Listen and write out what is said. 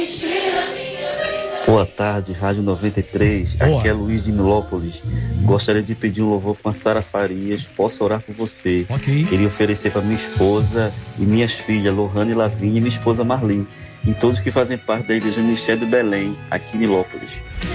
Boa tarde, Rádio 93. Boa. Aqui é Luiz de Nilópolis. Gostaria de pedir um louvor para Sara Farias. Posso orar por você? Ok. Queria oferecer para minha esposa e minhas filhas, Lohane e Lavínia, e minha esposa Marli, e todos que fazem parte da Igreja Ministério de Belém, aqui em Nilópolis.